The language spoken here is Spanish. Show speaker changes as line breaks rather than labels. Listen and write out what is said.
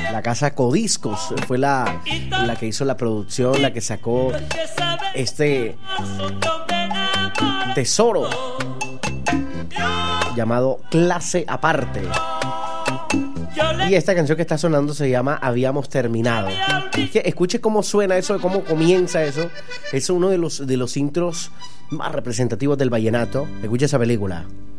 La casa Codiscos fue la que hizo la producción, la que sacó este tesoro llamado Clase Aparte. Y esta canción que está sonando se llama Habíamos Terminado. Escuche cómo suena eso, cómo comienza eso. Es uno de los intros más representativos del vallenato. Escuche esa película.